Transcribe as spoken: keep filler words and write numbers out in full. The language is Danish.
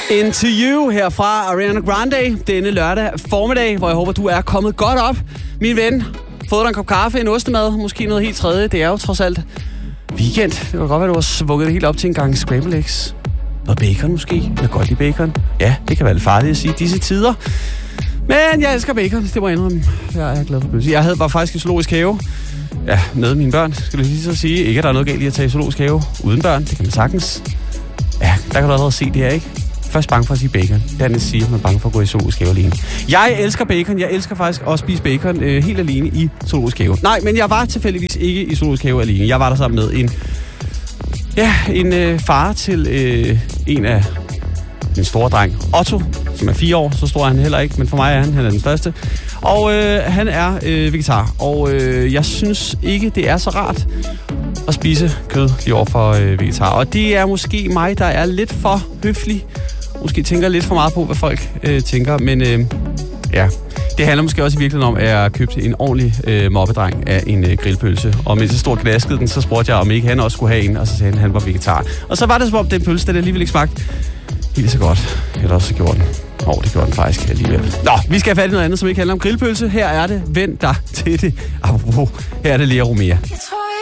Into You her fra Ariana Grande denne lørdag formiddag, hvor jeg håber, du er kommet godt op. Min ven, fået dig en kop kaffe, en ostemad, måske noget helt tredje. Det er jo trods alt weekend. Det kan godt være, du har svukket det helt op til en gang scrambled eggs. Og bacon måske. Jeg kan godt lide bacon. Ja, det kan være lidt farligt at sige disse tider. Men jeg elsker bacon, det må jeg indrømme. Jeg er glad for pølse. Jeg havde, var faktisk i zoologisk have. Ja, med mine børn, skal jeg lige så sige. Ikke, at der er noget galt i at tage i zoologisk have uden børn. Det kan man sagtens. Ja, der kan du allerede se det her, ikke? Først bange for at sige bacon. Dernæst siger, at man er bange for at gå i zoologisk have alene. Jeg elsker bacon. Jeg elsker faktisk at spise bacon øh, helt alene i zoologisk have. Nej, men jeg var tilfældigvis ikke i zoologisk have alene. Jeg var der sammen med en, ja, en øh, far til øh, en af min store dreng, Otto, som er fire år. Så stor er han heller ikke, men for mig er han, han er den største. Og øh, han er øh, vegetar. Og øh, jeg synes ikke, det er så rart at spise kød lige over for øh, vegetar. Og det er måske mig, der er lidt for høflig. Måske tænker lidt for meget på, hvad folk øh, tænker. Men øh, ja, det handler måske også i virkeligheden om, at jeg købte en ordentlig øh, mobbedreng af en øh, grillpølse. Og mens jeg stod og knaskede den, så spurgte jeg, om ikke han også skulle have en. Og så sagde han, at han var vegetar. Og så var det som om, den pølse, den alligevel ikke smagte helt så godt. Eller også gjorde den. Åh, oh, det gjorde den faktisk alligevel. Nå, vi skal have fat i noget andet, som ikke handler om grillpølse. Her er det. Vend dig til det. Apropos, her er det Lea Romea.